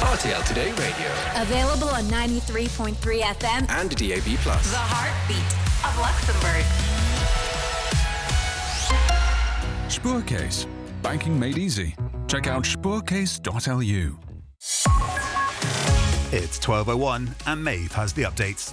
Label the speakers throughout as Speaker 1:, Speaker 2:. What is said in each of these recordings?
Speaker 1: RTL Today Radio.
Speaker 2: Available on 93.3 FM
Speaker 1: and DAB+.
Speaker 2: The heartbeat of Luxembourg.
Speaker 3: Spoorcase. Banking made easy. Check out spoorcase.lu.
Speaker 4: It's 12:01 and Maeve has the updates.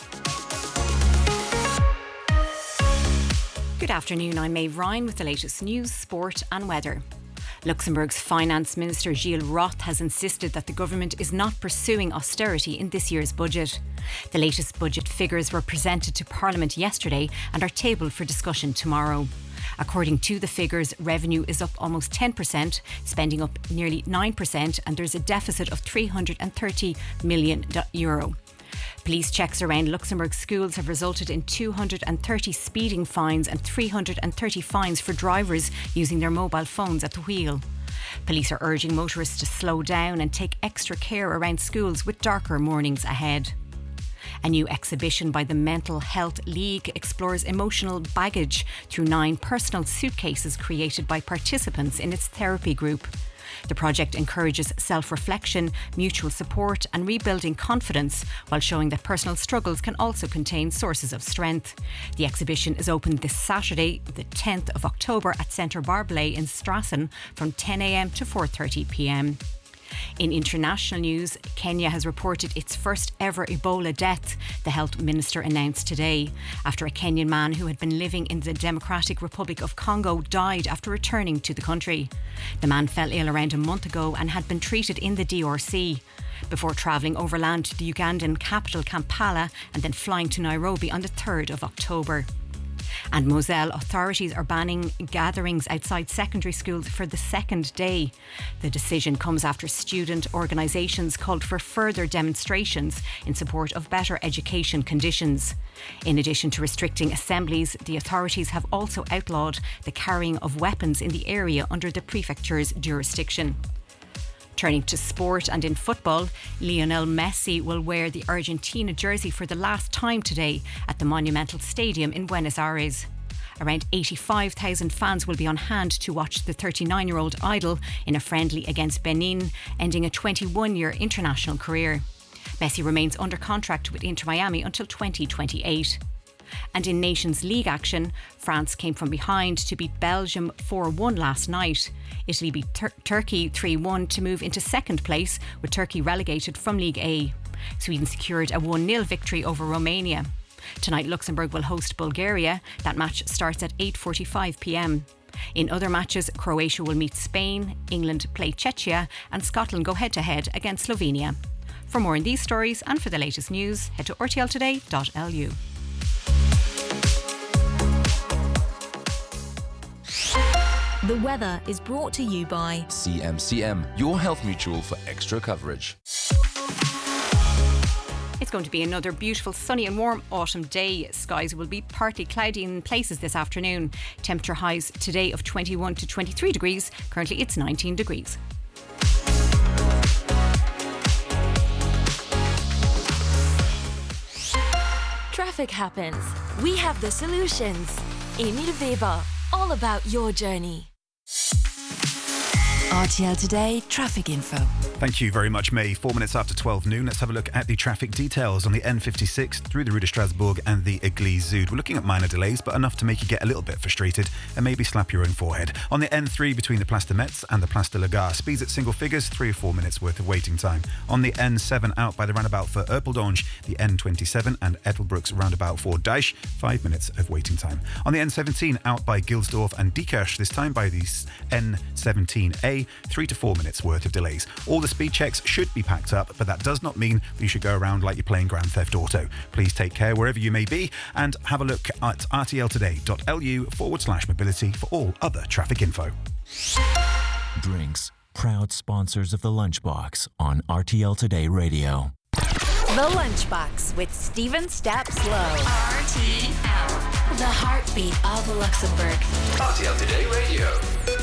Speaker 5: Good afternoon, I'm Maeve Ryan with the latest news, sport and weather. Luxembourg's Finance Minister Gilles Roth has insisted that the government is not pursuing austerity in this year's budget. The latest budget figures were presented to Parliament yesterday and are tabled for discussion tomorrow. According to the figures, revenue is up almost 10%, spending up nearly 9%, and there's a deficit of €330 million. Police checks around Luxembourg schools have resulted in 230 speeding fines and 330 fines for drivers using their mobile phones at the wheel. Police are urging motorists to slow down and take extra care around schools with darker mornings ahead. A new exhibition by the Mental Health League explores emotional baggage through 9 personal suitcases created by participants in its therapy group. The project encourages self-reflection, mutual support and rebuilding confidence while showing that personal struggles can also contain sources of strength. The exhibition is open this Saturday, the 10th of October at Centre Barbalet in Strassen from 10 a.m. to 4:30 p.m. In international news, Kenya has reported its first ever Ebola death, the health minister announced today, after a Kenyan man who had been living in the Democratic Republic of Congo died after returning to the country. The man fell ill around a month ago and had been treated in the DRC before travelling overland to the Ugandan capital Kampala and then flying to Nairobi on the 3rd of October. And Moselle authorities are banning gatherings outside secondary schools for the second day. The decision comes after student organisations called for further demonstrations in support of better education conditions. In addition to restricting assemblies, the authorities have also outlawed the carrying of weapons in the area under the prefecture's jurisdiction. Turning to sport and in football, Lionel Messi will wear the Argentina jersey for the last time today at the Monumental Stadium in Buenos Aires. Around 85,000 fans will be on hand to watch the 39-year-old idol in a friendly against Benin, ending a 21-year international career. Messi remains under contract with Inter Miami until 2028. And in Nations League action, France came from behind to beat Belgium 4-1 last night. Italy beat Turkey 3-1 to move into second place, with Turkey relegated from League A. Sweden secured a 1-0 victory over Romania. Tonight, Luxembourg will host Bulgaria. That match starts at 8:45 p.m. In other matches, Croatia will meet Spain, England play Czechia, and Scotland go head-to-head against Slovenia. For more on these stories and for the latest news, head to rtltoday.lu.
Speaker 6: The weather is brought to you by
Speaker 7: CMCM, your health mutual for extra coverage.
Speaker 5: It's going to be another beautiful sunny and warm autumn day. Skies will be partly cloudy in places this afternoon. Temperature highs today of 21 to 23 degrees. Currently it's 19 degrees.
Speaker 6: Traffic happens. We have the solutions. Emil Weber, all about your journey. RTL Today Traffic Info.
Speaker 4: Thank you very much, May. 4 minutes after 12 noon, let's have a look at the traffic details on the N56 through the Rue de Strasbourg and the Église Zud. We're looking at minor delays, but enough to make you get a little bit frustrated and maybe slap your own forehead. On the N3 between the Place de Metz and the Place de la Gare, speeds at single figures, 3 or 4 minutes worth of waiting time. On the N7 out by the roundabout for Erpeldange, the N27 and Ettelbruck's roundabout for Deich, 5 minutes of waiting time. On the N17 out by Gilsdorf and Diekirch, this time by the N17A, 3 to 4 minutes worth of delays. All the speed checks should be packed up, but that does not mean that you should go around like you're playing Grand Theft Auto. Please take care wherever you may be and have a look at rtltoday.lu/mobility for all other traffic info.
Speaker 8: Drinks, proud sponsors of The Lunchbox on RTL Today Radio.
Speaker 2: The Lunchbox with Stephen Stapslow. RTL, the heartbeat of Luxembourg.
Speaker 1: RTL Today Radio.